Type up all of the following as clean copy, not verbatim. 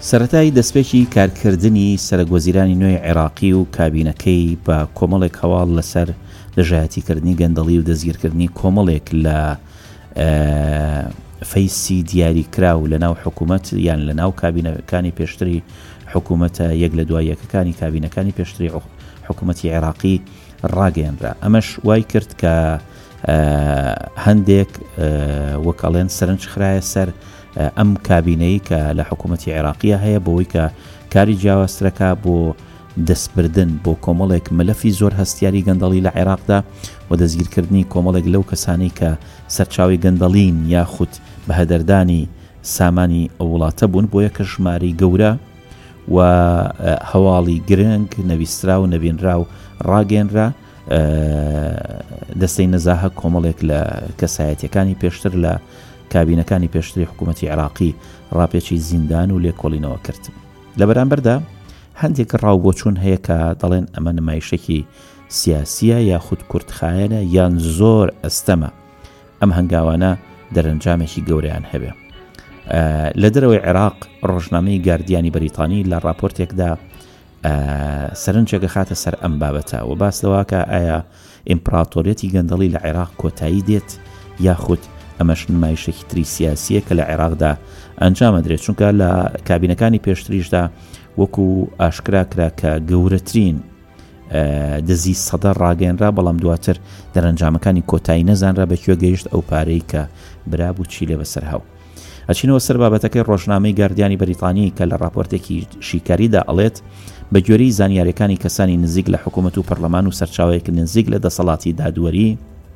سەرەتای دەستپێکی کارکردنی سەرۆکوەزیرانی نوێی عێراقی و کابینەکەی بە کۆمەڵێک هەواڵ لەسەر دژایەتیکردنی گەندەڵی و دەستگیرکردنی کۆمەڵێک لە فەیسی دیاریکراو لە ناو حکوومەت یان لە ناو کابینەکانی پێشتری حکوومەتە یەک لە دوای یەکەکانی کابینەکانی پێشتری حکوومەتی عێراقی ڕاگەیاندرا. ئەمەش وای کرد کە هەندێک وەکەڵێن سەرنج خرایە سەر ئەم کابینەی کە لە حکوومەتی عێراقیە هەیە بۆەوەی کە کاری جیاوازترەکە بۆ دەستبردن بۆ کۆمەڵێک مەلەفی زۆر هەستیاری گەندەڵی لە عێراقدا و دەستگیرکردنی کۆمەڵێک لەو کەسانەی کە سەرچاوی گەندەڵین یاخود بە هەدەردانی سامانی ئەو وڵاتە بوون بۆ یەکە ژماری گەورە و هەواڵی گرنگ نەویسترا و نەبینرا و ڕاگەێنرا دەستەی نەزاهە کۆمەڵێک لە کەسایەتیەکانی پێشتر لە کابینەکانی پێشتری حکوومەتی عێراقی ڕاپێکی زیندان و لێکۆڵینەوە کرد. لە بەرامبەردا هەندێک ڕاوبۆچوون هەیە کە دەڵێن ئەمە نمایشێکی سیاسیە یاخود کورتخایەنە یان زۆر ئەستەمە. ئەم هەنگاوانە دەرەنجامێکی گەورەیان هەبێ. لە دەرەوەی عێراق ڕۆژنامەی گاردیانی بەریتانی لە راپۆرتێکدا سەرنجێکە خاتە سەر ئەم بابەتە و باس لەواکە ئایا ئیمپراتۆریەتی گەندەڵی لە عێراق کۆتایی دێت یاخود ئەمەش نمایشێکی تری سیاسیە کە لە عێراقدا ئەنجامەدرێت، چونکە لە کابینەکانی پێشتریشدا وەکو ئاشکرا کرا کە گەورەترین دزی سەدە ڕاگەێنرا، بەڵام دواتر دەرەنجامەکانی کۆتایی نەزانرا بەکوێ گەیشت ئەو پارەی کە برابوو چی لێ بەسەر هاو. ئەچینەوە سەر بابەتەکەی ڕۆژنامەی گاردیانی بەریتانی کە لە راپۆرتێکی شیکاریدا ئەڵێت بە گوێرەی زانیاریەکانی کەسانی نزیک لە حکوومەت و پەرلەمان و سەرچاوەیەک نزیک لە دەسەڵاتی دادوەری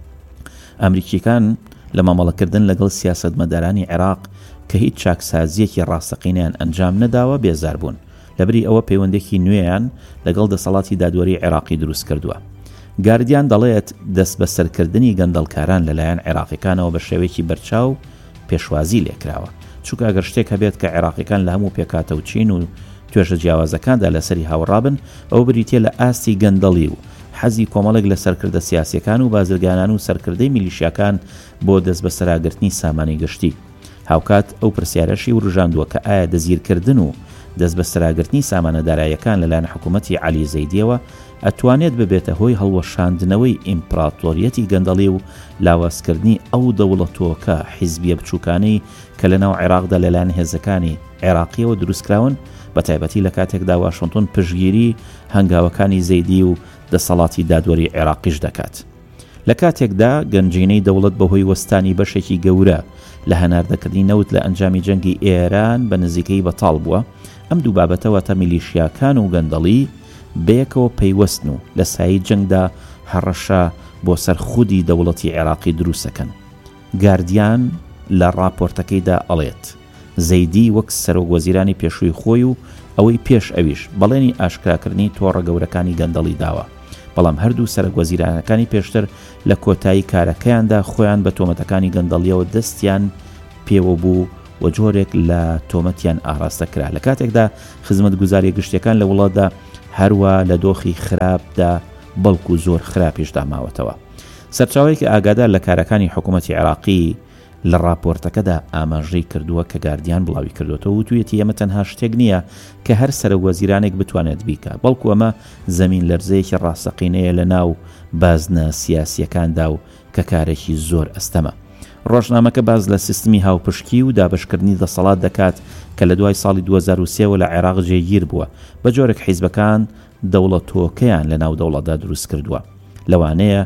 ئەمریکیەکان لە مامەڵەکردن لەگەڵ سیاسەتمەدارانی عێراق کە هیچ چاکسازیەکی ڕاستەقینەیان ئەنجام نەداوە بێزار بوون لەبری ئەوە پەیوەندێکی نوێیان لەگەڵ دەسەڵاتی دادوەری عێراقی دروست کردووە. گاردیان دەڵێت دەست بە سەرکردنی گەندەڵکاران لەلایەن عێراقیەکانەوە بە شێوەیەکی بەرچاو پێشوازی لێکراوە، چونکە ئەگەر شتێک هەبێت کە عێراقیەکان لە هەموو پێکاتە و چین و توێژە جیاوازەکاندا لەسەری هاوڕابن، ئەو بریتێ لە ئاستی گەندەڵی و حەزی کۆمەڵێک لە سەرکردە سیاسیەکان و بازرگانان و سەرکردەی میلیشیاکان بۆ دەست بە سەراگرتنی سامانی گشتی. هاوکات ئەو پرسیارەشی وروژاندووە کە ئایا دەزگیرکردن و دەست بە سەراگرتنی سامانەدارایەکان لەلایەن حکوومەتی عەلی زەیدیەوە ئەتوانێت ببێتە هۆی هەڵوەشاندنەوەی ئیمپراتۆریەتی گەندەڵی و لاوازکردنی ئەو دەوڵەتۆکە حیزبیە بچووکانەی کە لە ناو عێراقدا لەلایەن هێزەکانی عێراقیەوە دروستکراون، بە تایبەتی لە کاتێکدا واشنتن پشگیری هەنگاوەکانی زەیدی و دەسەڵاتی دادوەری عێراقیش دەکات. لە کاتێکدا گەنجینەی دەوڵەت بەهۆی وەستانی بەشێکی گەورە لە هەناردەکردنی نەوت لە ئەنجامی جەنگی ئێران بە نزیکەی بەتاڵ بووە، ئەم دوو بابەتەوەتە میلیشیاکان و گەندەڵی بەیەکەوە پەیوەستن و لە سایی جەنگدا هەڕەشە بۆ سەر خودی دەوڵەتی عێراقی دروستەکەن. گاردیان لە راپۆرتەکەیدا ئەڵێت زەیدی وەک سەرۆکوەزیرانی پێشووی خۆی و ئەوەی پێش ئەویش بەڵێنی ئاشکراکردنی تۆڕە گەورەکانی گەندەڵی داوە، بەڵام هەردوو سەرۆکوەزیرانەکانی پێشتر لە کۆتایی کارەکەیاندا خۆیان بە تۆمەتەکانی گەندەڵیەوە دەستیان پێوە بوو و جۆرێک لە تۆمەتیان ئاراستە کرا. لە کاتێکدا خزمەتگوزاری گشتیەکان لە وڵاتدا هەروە لە دۆخی خراپدا بەڵکو زۆر خراپیش داماوەتەوە. سەرچاوەیەکی ئاگادار لە کارەکانی حکوومەتی عێراقی لە راپۆرتەکەدا ئاماژەی کردووە کە گاردیان بڵاوی کردوێتەوە و توێتی ئەمە تەنها شتێک نییە کە هەر سەرۆکوەزیرانێک بتوانێت بیکە، بەڵکو ئەمە زەمین لەرزەیەکی ڕاستەقینەیە لە ناو بازنە سیاسیەکاندا و کە کارێکی زۆر ئەستەمە. ڕۆژنامەکە باز لە سیستمی هاوپشکی و دابشکردنی دەسەڵات دەکات کە لە دوای ساڵی 2003 لە عێراق جێگیر بووە بە جۆرێک حیزبەکان دەوڵەتۆکەیان لە ناو دەوڵەتدا دروست کردووە. لەوانەیە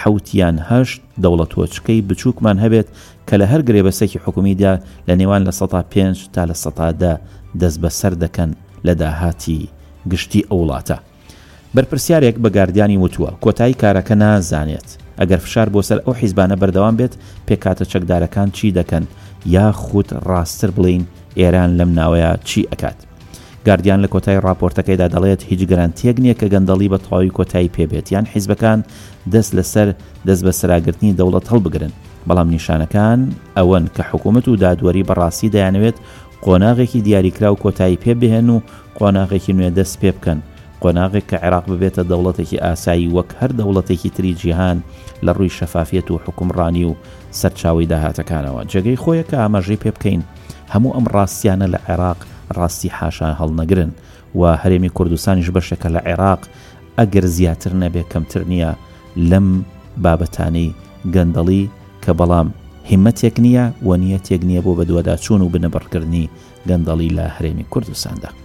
7 دەوڵەتۆچکەی بچووکمان هەبێت کە لە هەر گرێبەسێکی حکومیدا لە نێوان لە 5 تا لە 10 دەست بەسەر دەکەن لە داهاتی گشتی ئەو وڵاتە. بەرپرسیارێک بە گاردیانی وتووە کۆتایی کارەکە نازانێت ئەگەر فشار بۆ سەر ئەو حیزبانە بەردەوام بێت پێکاتە چەکدارەکان چی دەکەن یاخود ڕاستتر بڵین ئێران لەم ناوەیە چی ئەکات. گاردیان لە کۆتایی راپۆرتەکەیدا دەڵێت هیچ گەرانتیەک نییە کە گەندەڵی بە تەواوی کۆتایی پێبێت یان حیزبەکان دەست لەسەر دەست بە سەراگرتنی دەوڵەت هەڵبگرن، بەڵام نیشانەکان ئەوەن کە حکوومەت و دادوەری بەڕاستی دەیانەوێت قۆناغێکی دیاریکرا و کۆتایی پێبهێن و قۆناغێکی نوێ دەست پێ بکەن، قۆناغێک کە عێراق ببێتە دەوڵەتێکی ئاسایی وەک هەر دەوڵەتێکی تری جیهان لە ڕووی شەفافیەت و حکومڕانی و سەرچاوی داهاتەکانەوە. جێگەی خۆیە کە ئاماژەی پێ بکەین هەموو ئەم ڕاستیانە لە عێراق ڕاستی حاشا هەڵنەگرن و هەرێمی کوردستانیش بەشێکە لە عێراق ئەگەر زیاتر نەبێ کەمتر نییە لەم بابەتانەی گەندەڵی کە بەڵام هیمەتێک نییە و نیەتێک نییە بۆ بە دووەداچوون و بنەبڕکردنی گەندەڵی لە هەرێمی کوردستاندا.